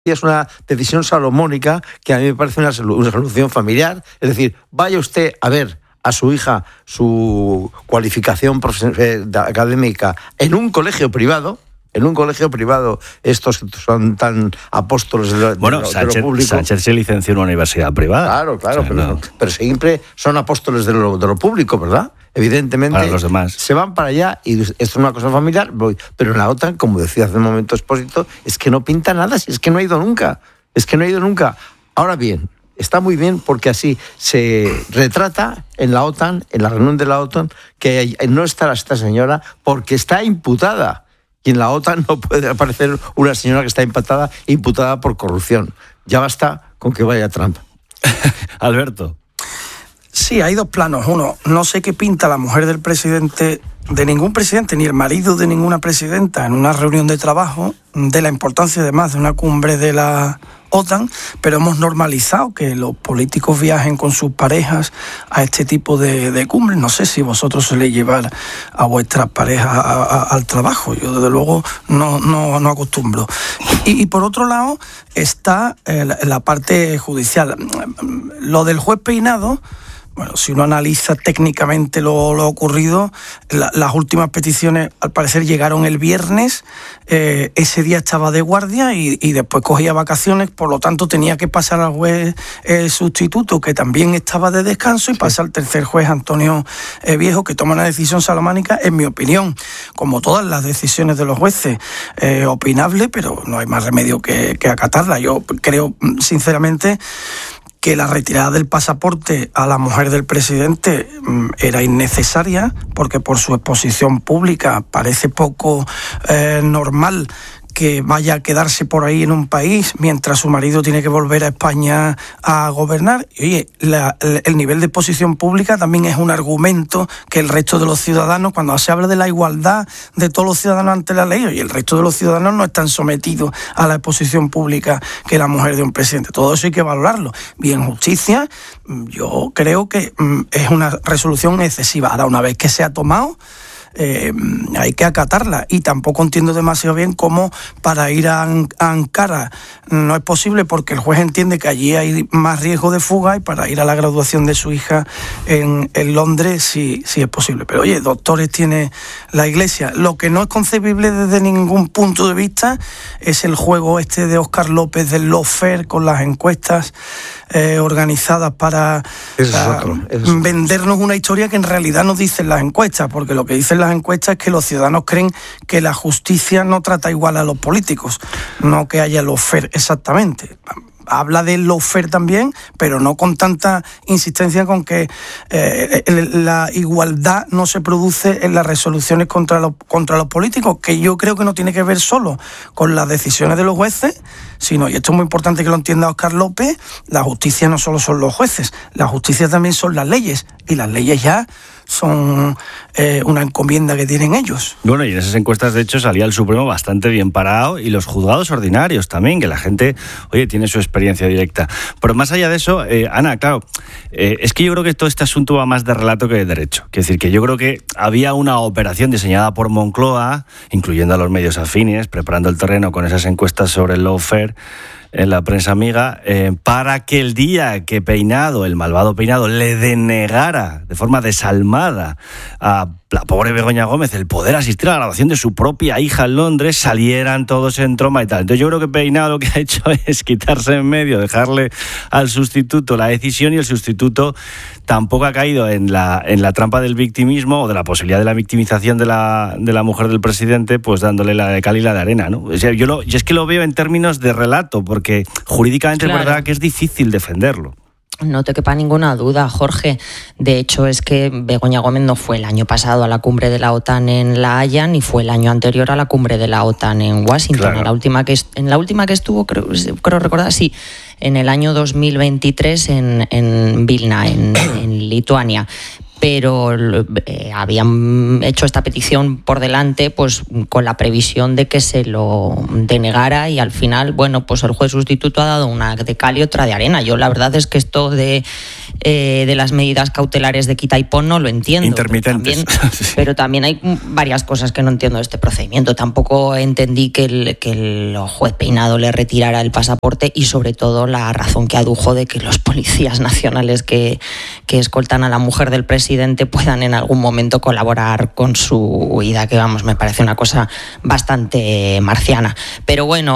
es una decisión salomónica que a mí me parece una solución familiar. Es decir, vaya usted a ver a su hija su cualificación académica en un colegio privado. Estos que son tan apóstoles de lo público. Sánchez se licenció en una universidad privada. Claro, pero siempre son apóstoles de lo público, ¿verdad? Evidentemente, para los demás. Se van para allá y esto es una cosa familiar, pero en la OTAN, como decía hace un momento Expósito, es que no pinta nada, es que no ha ido nunca. Ahora bien, está muy bien porque así se retrata en la OTAN, en la reunión de la OTAN, que no estará esta señora porque está imputada. Y en la OTAN no puede aparecer una señora que está imputada por corrupción. Ya basta con que vaya Trump. Alberto. Sí, hay dos planos. Uno, no sé qué pinta la mujer del presidente, de ningún presidente, ni el marido de ninguna presidenta, en una reunión de trabajo, de la importancia además de una cumbre de la OTAN, pero hemos normalizado que los políticos viajen con sus parejas a este tipo de cumbres. No sé si vosotros soléis llevar a vuestras parejas al trabajo. Yo, desde luego, no acostumbro. Y por otro lado está la parte judicial. Lo del juez Peinado, bueno, si uno analiza técnicamente lo ocurrido, las últimas peticiones al parecer llegaron el viernes, ese día estaba de guardia y después cogía vacaciones, por lo tanto tenía que pasar al juez sustituto, que también estaba de descanso, y pasa al tercer juez, Antonio Viejo, que toma una decisión salamánica, en mi opinión, como todas las decisiones de los jueces, opinable, pero no hay más remedio que acatarla. Yo creo, sinceramente, que la retirada del pasaporte a la mujer del presidente era innecesaria, porque por su exposición pública parece poco normal que vaya a quedarse por ahí en un país mientras su marido tiene que volver a España a gobernar. Y oye, el nivel de exposición pública también es un argumento que el resto de los ciudadanos, cuando se habla de la igualdad de todos los ciudadanos ante la ley, oye, el resto de los ciudadanos no están sometidos a la exposición pública que la mujer de un presidente. Todo eso hay que valorarlo. Y en justicia, yo creo que es una resolución excesiva. Ahora, una vez que se ha tomado, hay que acatarla, y tampoco entiendo demasiado bien cómo para ir a Ankara no es posible porque el juez entiende que allí hay más riesgo de fuga, y para ir a la graduación de su hija en Londres sí es posible. Pero oye, doctores tiene la Iglesia. Lo que no es concebible desde ningún punto de vista es el juego este de Óscar López del lawfare con las encuestas organizadas para vendernos una historia que en realidad no dicen las encuestas, porque lo que dicen las encuestas es que los ciudadanos creen que la justicia no trata igual a los políticos, no que haya lawfare exactamente. Habla del lawfare también, pero no con tanta insistencia con que la igualdad no se produce en las resoluciones contra los políticos, que yo creo que no tiene que ver solo con las decisiones de los jueces, sino, y esto es muy importante que lo entienda Óscar López, la justicia no solo son los jueces, la justicia también son las leyes, y las leyes ya son una encomienda que tienen ellos. Bueno, y en esas encuestas, de hecho, salía el Supremo bastante bien parado, y los juzgados ordinarios también, que la gente, oye, tiene su experiencia directa. Pero más allá de eso, Ana, claro, es que yo creo que todo este asunto va más de relato que de derecho. Quiero decir que yo creo que había una operación diseñada por Moncloa, incluyendo a los medios afines, preparando el terreno con esas encuestas sobre el lawfare en la prensa amiga, para que el día que Peinado, el malvado Peinado, le denegara de forma desalmada a la pobre Begoña Gómez el poder asistir a la graduación de su propia hija en Londres, salieran todos en tromba y tal. Entonces yo creo que Peinado lo que ha hecho es quitarse en medio, dejarle al sustituto la decisión, y el sustituto tampoco ha caído en la trampa del victimismo o de la posibilidad de la victimización de la mujer del presidente, pues dándole la de cal y la de arena, ¿no? O sea, yo es que lo veo en términos de relato, porque jurídicamente es verdad que es difícil defenderlo. No te quepa ninguna duda, Jorge. De hecho, es que Begoña Gómez no fue el año pasado a la cumbre de la OTAN en La Haya, ni fue el año anterior a la cumbre de la OTAN en Washington. Claro. En la última que estuvo, creo recordar, sí, en el año 2023 en Vilna, en Lituania. pero habían hecho esta petición por delante pues con la previsión de que se lo denegara, y al final, bueno, pues el juez sustituto ha dado una de cal y otra de arena. Yo la verdad es que esto de las medidas cautelares de quita y pon no lo entiendo. Intermitentes. Pero también hay varias cosas que no entiendo de este procedimiento. Tampoco entendí que el juez Peinado le retirara el pasaporte, y sobre todo la razón que adujo de que los policías nacionales que escoltan a la mujer del presidente puedan en algún momento colaborar con su huida, que vamos, me parece una cosa bastante marciana. Pero bueno,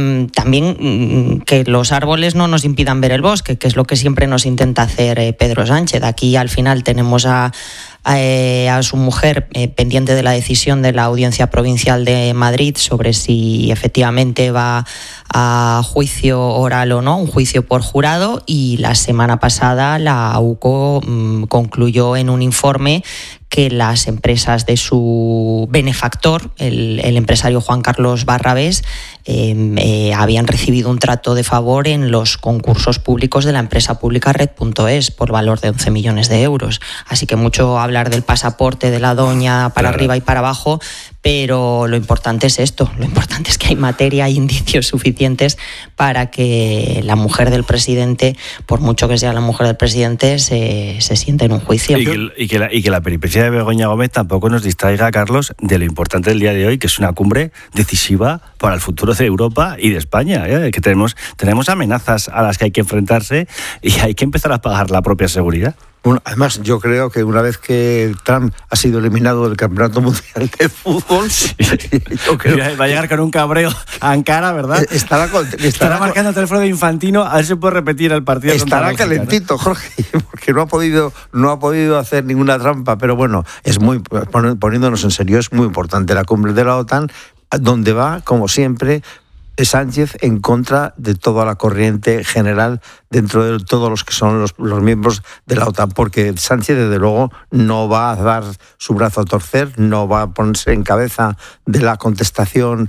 también que los árboles no nos impidan ver el bosque, que es lo que siempre nos intenta hacer Pedro Sánchez. Aquí al final tenemos a su mujer pendiente de la decisión de la Audiencia Provincial de Madrid sobre si efectivamente va a juicio oral o no, un juicio por jurado, y la semana pasada la AUCO concluyó en un informe que las empresas de su benefactor, el empresario Juan Carlos Barrabés, habían recibido un trato de favor en los concursos públicos de la empresa pública Red.es por valor de 11 millones de euros. Así que mucho hablar del pasaporte de la doña para arriba y para abajo, pero lo importante es esto, lo importante es que hay materia, hay indicios suficientes para que la mujer del presidente, por mucho que sea la mujer del presidente, se siente en un juicio. Y que la peripecia de Begoña Gómez tampoco nos distraiga, Carlos, de lo importante del día de hoy, que es una cumbre decisiva para el futuro de Europa y de España, que tenemos amenazas a las que hay que enfrentarse y hay que empezar a pagar la propia seguridad. Bueno, además, yo creo que una vez que Trump ha sido eliminado del Campeonato Mundial de Fútbol, yo creo va a llegar con un cabreo a Ankara, ¿verdad? Estará marcando el teléfono de Infantino a ver si puede repetir el partido. Estará calentito, ¿no? Jorge, porque no ha podido hacer ninguna trampa. Pero bueno, poniéndonos en serio, es muy importante la cumbre de la OTAN, donde va, como siempre, Sánchez en contra de toda la corriente general dentro de todos los que son los miembros de la OTAN, porque Sánchez desde luego no va a dar su brazo a torcer, no va a ponerse en cabeza de la contestación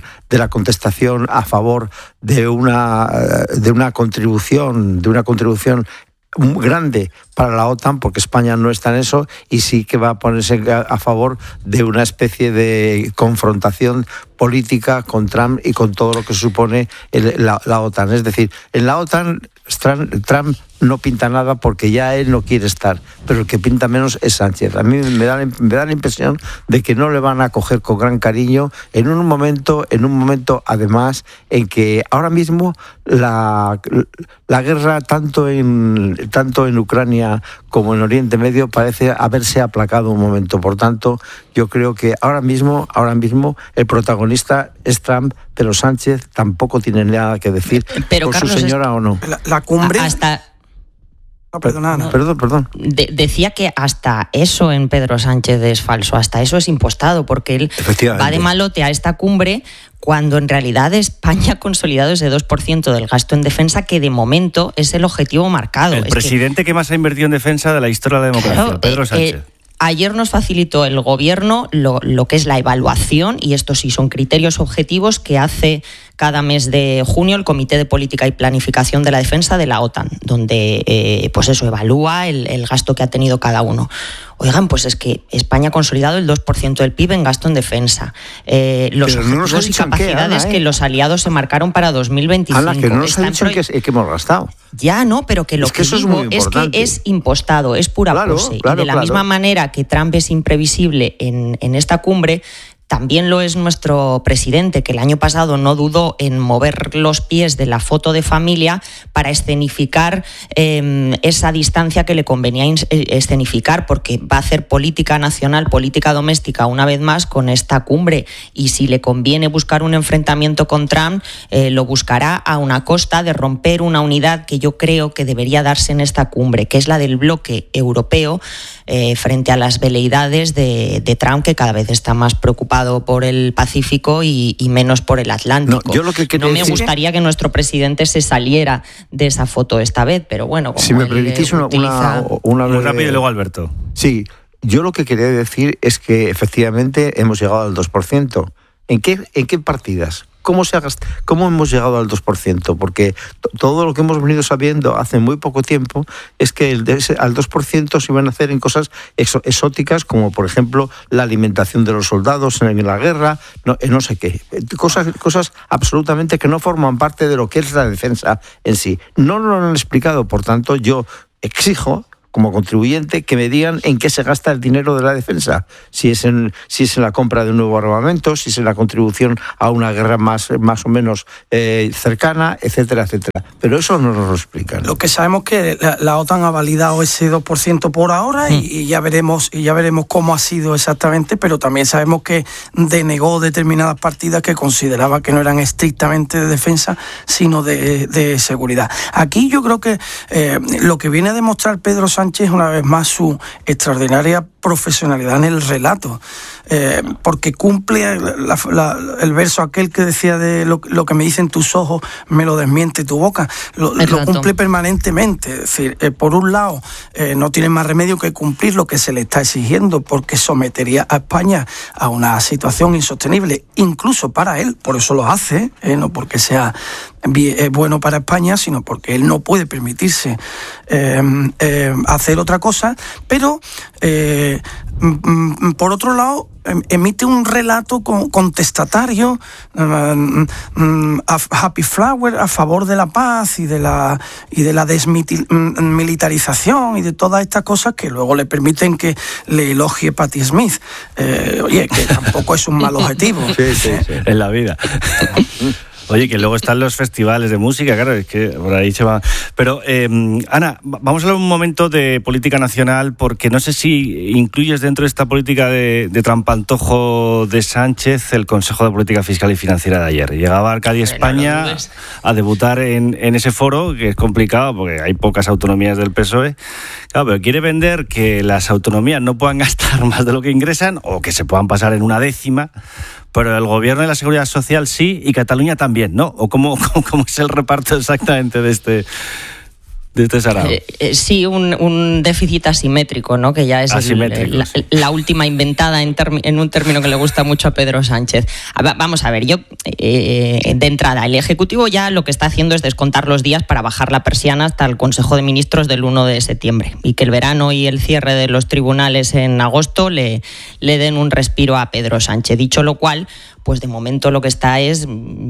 a favor de una contribución muy grande para la OTAN, porque España no está en eso, y sí que va a ponerse a favor de una especie de confrontación política con Trump y con todo lo que supone la OTAN. Es decir, en la OTAN Trump no pinta nada porque ya él no quiere estar, pero el que pinta menos es Sánchez. A mí me da la impresión de que no le van a acoger con gran cariño en un momento además en que ahora mismo la guerra tanto en Ucrania como en Oriente Medio parece haberse aplacado un momento. Por tanto, yo creo que ahora mismo el protagonista es Trump, pero Sánchez tampoco tiene nada que decir pero, por Carlos, su señora o no. La cumbre... Perdón. Decía que hasta eso en Pedro Sánchez es falso, hasta eso es impostado, porque él va de malote a esta cumbre cuando en realidad España ha consolidado ese 2% del gasto en defensa, que de momento es el objetivo marcado. El presidente que más ha invertido en defensa de la historia de la democracia, claro, Pedro Sánchez. Ayer nos facilitó el Gobierno lo que es la evaluación, y estos sí son criterios objetivos que hace cada mes de junio el Comité de Política y Planificación de la Defensa de la OTAN, donde pues eso evalúa el gasto que ha tenido cada uno. Oigan, pues es que España ha consolidado el 2% del PIB en gasto en defensa. Los objetivos y capacidades que los aliados se marcaron para 2025. Ana, que no nos ha dicho que hemos gastado. Ya, no, pero que lo que digo es que es impostado, es pura pose. Y de la misma manera que Trump es imprevisible en esta cumbre, también lo es nuestro presidente, que el año pasado no dudó en mover los pies de la foto de familia para escenificar esa distancia que le convenía escenificar, porque va a hacer política nacional, política doméstica una vez más con esta cumbre, y si le conviene buscar un enfrentamiento con Trump, lo buscará a una costa de romper una unidad que yo creo que debería darse en esta cumbre, que es la del bloque europeo frente a las veleidades de Trump, que cada vez está más preocupado por el Pacífico y menos por el Atlántico. No me gustaría que nuestro presidente se saliera de esa foto esta vez, pero bueno, como si me permitís una muy rápido y luego Alberto. Sí, yo lo que quería decir es que efectivamente hemos llegado al 2%. ¿En qué partidas? ¿cómo hemos llegado al 2%? Porque todo lo que hemos venido sabiendo hace muy poco tiempo es que al 2% se iban a hacer en cosas exóticas, como por ejemplo la alimentación de los soldados en la guerra, no sé qué. Cosas absolutamente que no forman parte de lo que es la defensa en sí. No lo han explicado, por tanto, yo exijo, como contribuyente, que me digan en qué se gasta el dinero de la defensa. Si es en la compra de un nuevo armamento, si es en la contribución a una guerra más o menos cercana, etcétera, etcétera. Pero eso no nos lo explican. Lo que sabemos es que la OTAN ha validado ese 2% por ahora y ya veremos cómo ha sido exactamente, pero también sabemos que denegó determinadas partidas que consideraba que no eran estrictamente de defensa, sino de seguridad. Aquí yo creo que lo que viene a demostrar Pedro Sánchez una vez más su extraordinaria profesionalidad en el relato, porque cumple el verso aquel que decía de lo que me dicen tus ojos me lo desmiente tu boca, lo cumple permanentemente. Es decir, por un lado no tiene más remedio que cumplir lo que se le está exigiendo, porque sometería a España a una situación insostenible, incluso para él, por eso lo hace, no porque sea bueno para España, sino porque él no puede permitirse hacer otra cosa, pero por otro lado emite un relato contestatario, happy flower, a favor de la paz y de la desmilitarización y de todas estas cosas que luego le permiten que le elogie Patti Smith. Oye, que tampoco es un mal objetivo. Sí. En la vida. Oye, que luego están los festivales de música, claro, es que por ahí se va. Pero, Ana, vamos a hablar un momento de política nacional, porque no sé si incluyes dentro de esta política de trampantojo de Sánchez el Consejo de Política Fiscal y Financiera de ayer. Llegaba Arcadia España a debutar en ese foro, que es complicado porque hay pocas autonomías del PSOE. Claro, pero quiere vender que las autonomías no puedan gastar más de lo que ingresan o que se puedan pasar en una décima. Pero el gobierno de la Seguridad Social sí, y Cataluña también, ¿no? ¿O cómo es el reparto exactamente de este sarao? Sí, un déficit asimétrico, ¿no? Que ya es la última inventada en un término que le gusta mucho a Pedro Sánchez. Vamos a ver, yo de entrada, el Ejecutivo ya lo que está haciendo es descontar los días para bajar la persiana hasta el Consejo de Ministros del 1 de septiembre y que el verano y el cierre de los tribunales en agosto le den un respiro a Pedro Sánchez. Dicho lo cual, pues de momento lo que está es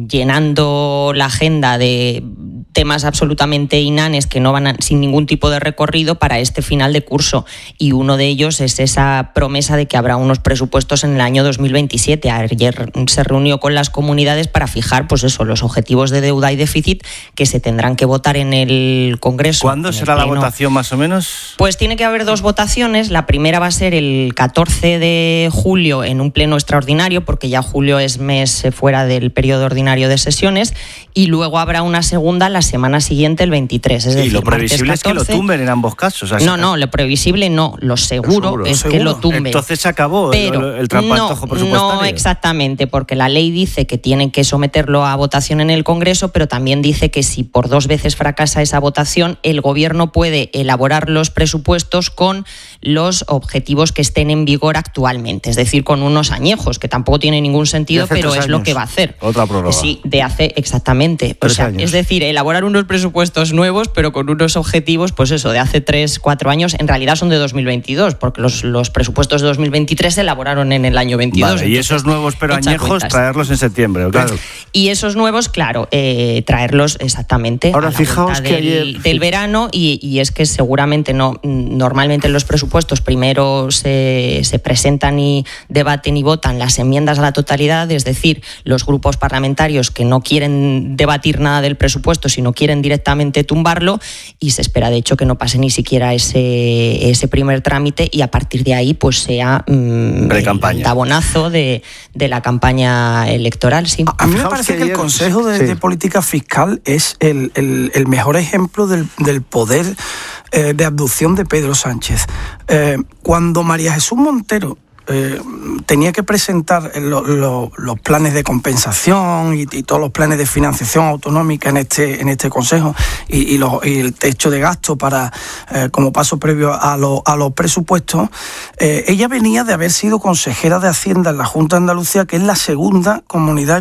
llenando la agenda de temas absolutamente inanes que no van sin ningún tipo de recorrido para este final de curso, y uno de ellos es esa promesa de que habrá unos presupuestos en el año 2027. Ayer se reunió con las comunidades para fijar, pues eso, los objetivos de deuda y déficit que se tendrán que votar en el Congreso. ¿Cuándo será la votación más o menos? Pues tiene que haber dos votaciones. La primera va a ser el 14 de julio en un pleno extraordinario, porque ya julio es mes fuera del periodo ordinario de sesiones, y luego habrá una segunda la semana siguiente, el 23. Es decir, lo previsible es que lo tumben en ambos casos. O sea, no, lo previsible no, lo seguro es que lo tumben. Entonces se acabó el trampantojo presupuestario. No exactamente, porque la ley dice que tienen que someterlo a votación en el Congreso, pero también dice que si por 2 veces fracasa esa votación, el Gobierno puede elaborar los presupuestos con los objetivos que estén en vigor actualmente, es decir, con unos añejos, que tampoco tiene ningún sentido, pero es lo que va a hacer. Otra prórroga. Sí, exactamente. O sea, es decir, elaborar unos presupuestos nuevos, pero con unos objetivos, pues eso, de hace 3-4 años, en realidad son de 2022, porque los presupuestos de 2023 se elaboraron en el año 22. Vale, y esos nuevos pero añejos, traerlos en septiembre, claro. Y esos nuevos, claro, traerlos exactamente ahora, a la fijaos que del verano, y es que seguramente normalmente los presupuestos primero se presentan y debaten y votan las enmiendas a la totalidad, es decir, los grupos parlamentarios que no quieren debatir nada del presupuesto, sino quieren directamente tumbarlo, y se espera de hecho que no pase ni siquiera ese primer trámite, y a partir de ahí pues sea el tabonazo de la campaña electoral. Sí. A mí me parece que el Consejo de Política Fiscal es el mejor ejemplo del poder de abducción de Pedro Sánchez. Cuando María Jesús Montero tenía que presentar los planes de compensación y todos los planes de financiación autonómica en este Consejo y el techo de gasto para como paso previo a los presupuestos. Ella venía de haber sido consejera de Hacienda en la Junta de Andalucía, que es la segunda comunidad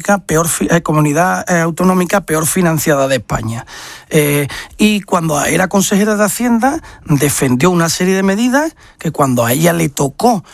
autonómica peor financiada de España. Y cuando era consejera de Hacienda defendió una serie de medidas que cuando a ella le tocó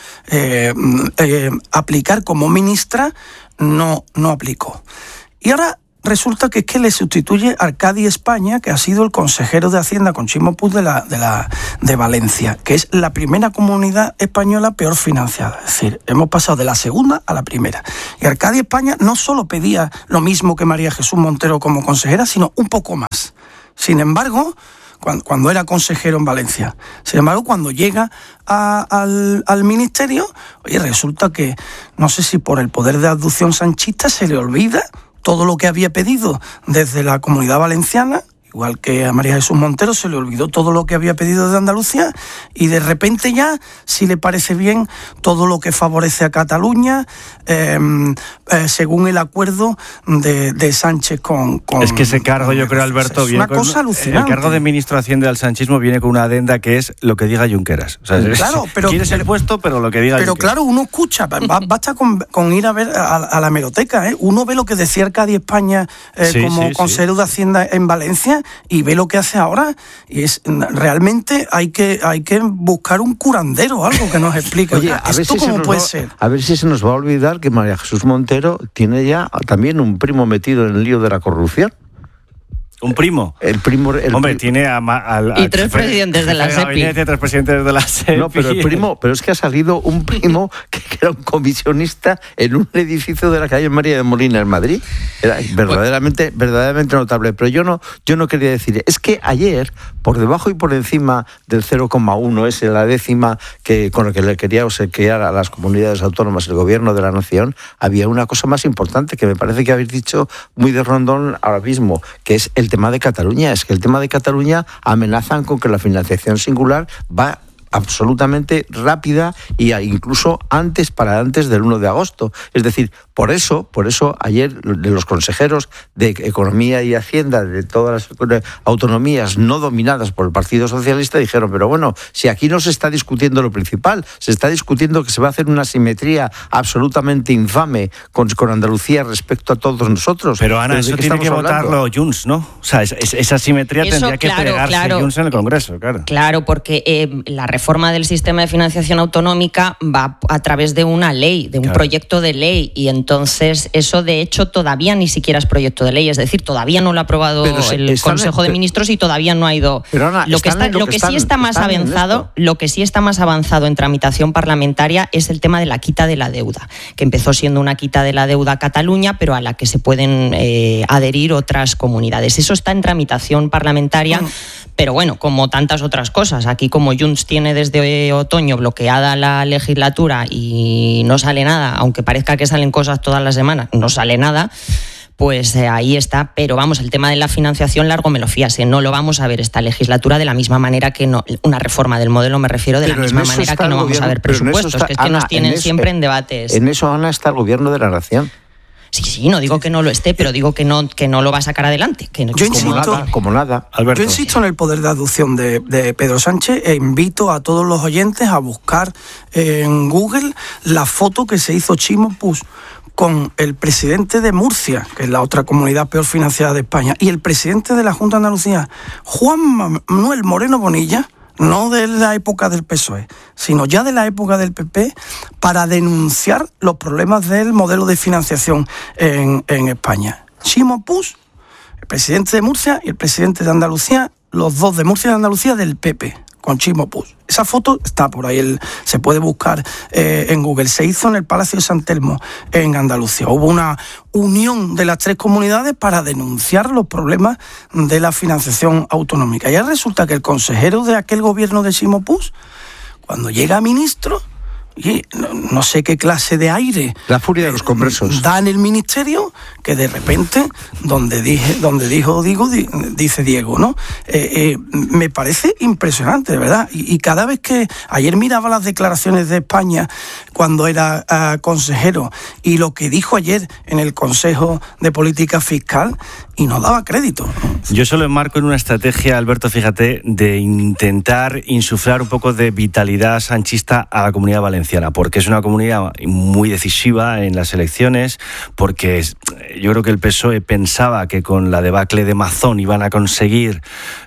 aplicar como ministra no aplicó. Y ahora resulta que es que le sustituye Arcadi España, que ha sido el consejero de Hacienda con Chimo Puig de Valencia, que es la primera comunidad española peor financiada. Es decir, hemos pasado de la segunda a la primera. Y Arcadi España no solo pedía lo mismo que María Jesús Montero como consejera, sino un poco más. Sin embargo, cuando era consejero en Valencia. Sin embargo, cuando llega al ministerio, oye, resulta que, no sé si por el poder de abducción sanchista, se le olvida todo lo que había pedido desde la Comunidad Valenciana, igual que a María Jesús Montero se le olvidó todo lo que había pedido desde Andalucía, y de repente ya, si le parece bien, todo lo que favorece a Cataluña, según el acuerdo de Sánchez con... Es que ese cargo, yo creo, Alberto, es una cosa alucinante. El cargo de ministro de Hacienda del sanchismo viene con una adenda que es lo que diga Junqueras. O sea, claro, pero quieres el puesto, pero lo que diga Pero Junqueras. claro, uno escucha, basta con ir a ver a la hemeroteca, ¿eh? Uno ve lo que decía Arcadi España como consejero de Hacienda en Valencia y ve lo que hace ahora, y es realmente hay que buscar un curandero, algo que nos explique. Oye, ¿esto cómo puede ser? A ver si se nos va a olvidar que María Jesús Montero tiene ya también un primo metido en el lío de la corrupción. ¿Un primo? Hombre, tiene y tres presidentes de la SEPI. Tres presidentes de la SEPI. No, pero es que ha salido un primo que era un comisionista en un edificio de la calle María de Molina en Madrid. Era verdaderamente notable. Pero yo no quería decir, es que ayer, por debajo y por encima del 0,1, la décima con la que le quería obsequiar a las comunidades autónomas el gobierno de la nación, había una cosa más importante que me parece que habéis dicho muy de rondón ahora mismo, que es el tema de Cataluña. Es que el tema de Cataluña amenazan con que la financiación singular va absolutamente rápida y incluso antes del 1 de agosto. Es decir, por eso ayer los consejeros de Economía y Hacienda de todas las autonomías no dominadas por el Partido Socialista dijeron, pero bueno, si aquí no se está discutiendo lo principal, se está discutiendo que se va a hacer una simetría absolutamente infame con Andalucía respecto a todos nosotros. Pero Ana, eso tiene que votarlo Junts, ¿no? O sea, esa simetría tendría que plegarse Junts en el Congreso, claro. Claro, porque la reforma del sistema de financiación autonómica va a través de una ley, de un proyecto de ley, y entonces eso de hecho todavía ni siquiera es proyecto de ley, es decir, todavía no lo ha aprobado el Consejo de Ministros y todavía no ha ido. Pero Ana, lo que sí está más avanzado en tramitación parlamentaria es el tema de la quita de la deuda, que empezó siendo una quita de la deuda a Cataluña, pero a la que se pueden adherir otras comunidades. Eso está en tramitación parlamentaria. Pero bueno, como tantas otras cosas, aquí como Junts tiene desde otoño bloqueada la legislatura y no sale nada, aunque parezca que salen cosas todas las semanas, no sale nada, pues ahí está. Pero vamos, el tema de la financiación largo me lo fíase, no lo vamos a ver esta legislatura de la misma manera que no, una reforma del modelo me refiero, de la misma manera que no vamos a ver presupuestos, que es que nos tienen siempre en debates. En eso, Ana, está el gobierno de la nación. Sí, no digo que no lo esté, pero digo que no lo va a sacar adelante. Yo insisto, como nada. Alberto. Yo insisto en el poder de aducción de Pedro Sánchez e invito a todos los oyentes a buscar en Google la foto que se hizo Chimo Puig con el presidente de Murcia, que es la otra comunidad peor financiada de España, y el presidente de la Junta de Andalucía, Juan Manuel Moreno Bonilla, no de la época del PSOE, sino ya de la época del PP, para denunciar los problemas del modelo de financiación en España. Chimo Puig, el presidente de Murcia, y el presidente de Andalucía, los dos de Murcia y de Andalucía del PP, con Chimo Puig. Esa foto está por ahí, se puede buscar en Google. Se hizo en el Palacio de San Telmo, en Andalucía. Hubo una unión de las tres comunidades para denunciar los problemas de la financiación autonómica. Y ahora resulta que el consejero de aquel gobierno de Chimo Puig, cuando llega a ministro, y no sé qué clase de aire. La furia de los conversos. Da en el ministerio que de repente, dice Diego, ¿no? Me parece impresionante, de verdad. Y cada vez que ayer miraba las declaraciones de España cuando era consejero y lo que dijo ayer en el Consejo de Política Fiscal, y no daba crédito, ¿no? Yo se lo enmarco en una estrategia, Alberto, fíjate, de intentar insuflar un poco de vitalidad sanchista a la Comunidad Valenciana, porque es una comunidad muy decisiva en las elecciones, porque yo creo que el PSOE pensaba que con la debacle de Mazón iban a conseguir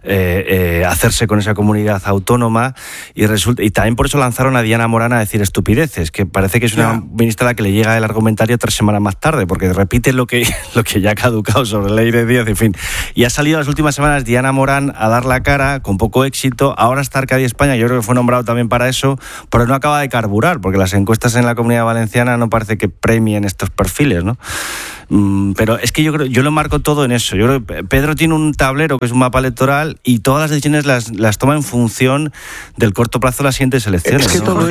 hacerse con esa comunidad autónoma, y también por eso lanzaron a Diana Morán a decir estupideces, que parece que es una ministra a la que le llega el argumentario 3 semanas más tarde, porque repite lo que ya ha caducado sobre la ley de Díaz, en fin. Y ha salido las últimas semanas Diana Morán a dar la cara con poco éxito. Ahora está Arcadia España, yo creo que fue nombrado también para eso, pero no acaba de carburar, porque las encuestas en la Comunidad Valenciana no parece que premien estos perfiles, ¿no? Pero es que yo lo marco todo en eso. Yo creo que Pedro tiene un tablero que es un mapa electoral y todas las decisiones las toma en función del corto plazo de las siguientes elecciones. Es que todo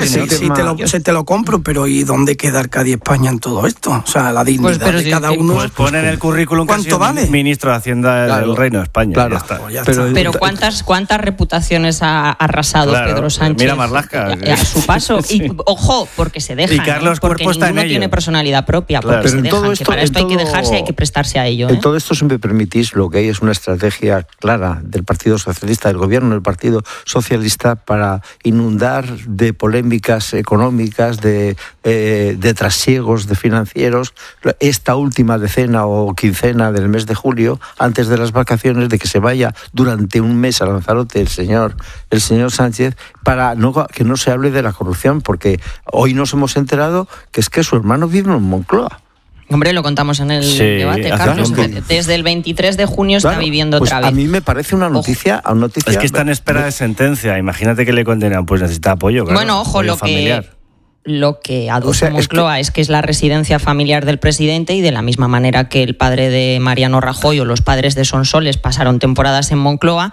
te lo compro, pero ¿y dónde queda Arcadia España en todo esto? O sea, la dignidad de cada uno. Pues pone en el currículum que ha sido ministro de Hacienda del Reino de España. Claro. Ya está. Pero ¿cuántas reputaciones ha arrasado Pedro Sánchez? Mira Marlaska. A su paso. Sí. Y ojo, porque se dejan. Y Carlos porque Cuerpo está en ninguno ello. tiene personalidad propia, porque se dejan. Que para esto hay que dejarse, hay que prestarse a ello. En todo esto, si me permitís, lo que hay es una estrategia clara del Partido Socialista, del gobierno del Partido Socialista, para inundar de polémicas económicas, de trasiegos de financieros, esta última decena o quincena del mes de julio, antes de las vacaciones, de que se vaya durante un mes a Lanzarote el señor Sánchez, para que no se hable de la corrupción, porque hoy nos hemos enterado que es que su hermano vive en Moncloa. Hombre, lo contamos en el debate, Carlos. Desde el 23 de junio está viviendo otra vez. A mí me parece una noticia. Es que está en espera de sentencia. Imagínate que le condenan, pues necesita apoyo. Claro, bueno, ojo, apoyo familiar. Lo que aduce Moncloa es que es la residencia familiar del presidente, y de la misma manera que el padre de Mariano Rajoy o los padres de Sonsoles pasaron temporadas en Moncloa,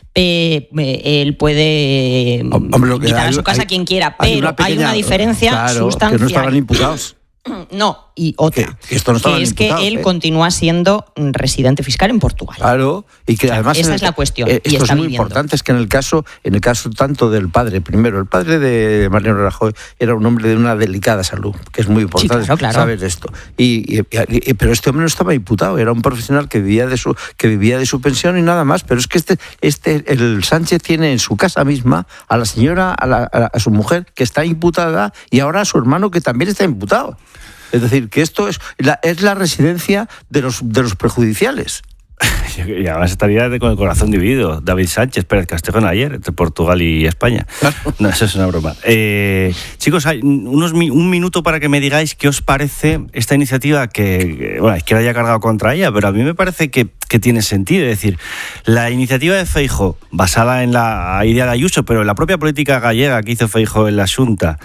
él puede invitar a su casa a quien quiera, pero hay una diferencia sustancial. Que no estaban imputados. No, y otra, que esto no que es que él continúa siendo residente fiscal en Portugal. Claro, y que además esa es la cuestión. Esto es muy importante, es que en el caso tanto del padre, primero, el padre de Mariano Rajoy era un hombre de una delicada salud, que es muy importante saber esto. Pero este hombre no estaba imputado, era un profesional que vivía de su pensión y nada más. Pero es que el Sánchez tiene en su casa misma a la señora, a su mujer, que está imputada, y ahora a su hermano, que también está imputado. Es decir, que esto es la residencia de los prejudiciales. Y además estaría con el corazón dividido David Sánchez Pérez Castejón ayer entre Portugal y España. No, eso es una broma. Chicos, hay un minuto para que me digáis qué os parece esta iniciativa que Izquierda haya cargado contra ella, pero a mí me parece que tiene sentido. Es decir, la iniciativa de Feijóo, basada en la idea de Ayuso, pero en la propia política gallega que hizo Feijóo en la Xunta,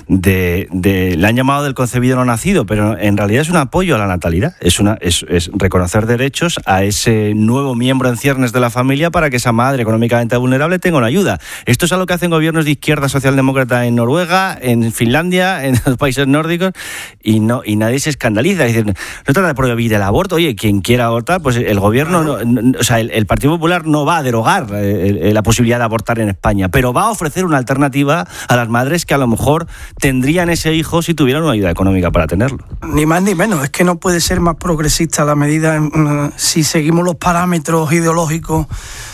le han llamado del concebido no nacido, pero en realidad es un apoyo a la natalidad, es reconocer derechos a ese nuevo miembro en ciernes de la familia para que esa madre económicamente vulnerable tenga una ayuda. Esto es algo que hacen gobiernos de izquierda socialdemócrata en Noruega, en Finlandia, en los países nórdicos, y nadie se escandaliza. Es decir, no trata de prohibir el aborto. Oye, quien quiera abortar, pues el gobierno, el Partido Popular no va a derogar la posibilidad de abortar en España, pero va a ofrecer una alternativa a las madres que a lo mejor tendrían ese hijo si tuvieran una ayuda económica para tenerlo. Ni más ni menos, es que no puede ser más progresista la medida si seguimos los parámetros ideológicos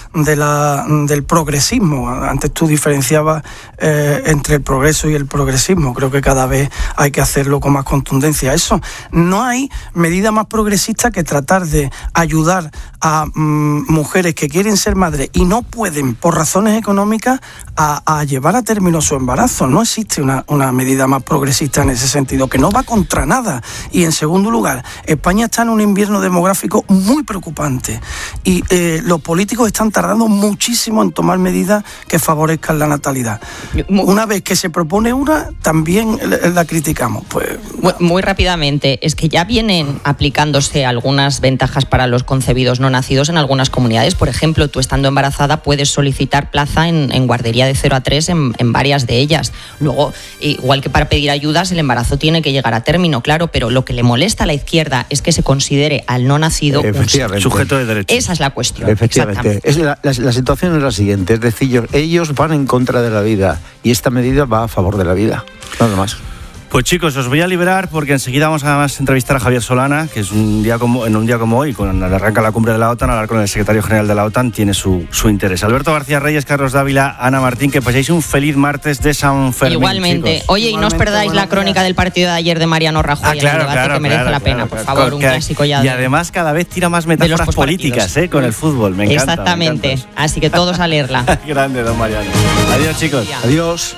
del progresismo. Antes tú diferenciabas entre el progreso y el progresismo. Creo que cada vez hay que hacerlo con más contundencia. Eso, no hay medida más progresista que tratar de ayudar a mujeres que quieren ser madres y no pueden, por razones económicas, a llevar a término su embarazo. No existe una medida más progresista en ese sentido, que no va contra nada. Y en segundo lugar, España está en un invierno demográfico muy preocupante y los políticos están tardando muchísimo en tomar medidas que favorezcan la natalidad. Una vez que se propone una, también la criticamos. Pues muy rápidamente, es que ya vienen aplicándose algunas ventajas para los concebidos no nacidos en algunas comunidades. Por ejemplo, tú estando embarazada puedes solicitar plaza en guardería de 0 a 3 en varias de ellas. Luego, igual que para pedir ayudas, el embarazo tiene que llegar a término, claro, pero lo que le molesta a la izquierda es que se considere al no nacido un sujeto de derecho. Esa es la cuestión. Efectivamente. La situación es la siguiente, es decir, ellos van en contra de la vida y esta medida va a favor de la vida, nada más. Pues chicos, os voy a liberar porque enseguida vamos a entrevistar a Javier Solana, que es en un día como hoy, cuando arranca la cumbre de la OTAN, hablar con el secretario general de la OTAN tiene su interés. Alberto García Reyes, Carlos Dávila, Ana Martín, que paséis un feliz martes de San Fermín. Igualmente. Chicos. Oye, y no os perdáis la crónica del partido de ayer de Mariano Rajoy, claro, en el debate que merece la pena, por favor, un clásico ya. Y además cada vez tira más metáforas políticas con el fútbol, me encanta. Exactamente, me encanta. Así que todos a leerla. Grande, don Mariano. Adiós, chicos. Adiós.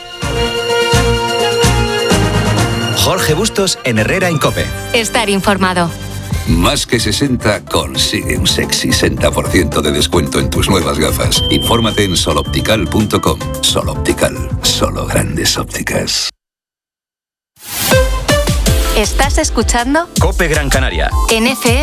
Jorge Bustos en Herrera en COPE. Estar informado. Más que 60 consigue un sexy 60% de descuento en tus nuevas gafas. Infórmate en soloptical.com. Soloptical, solo grandes ópticas. ¿Estás escuchando? COPE Gran Canaria. En FM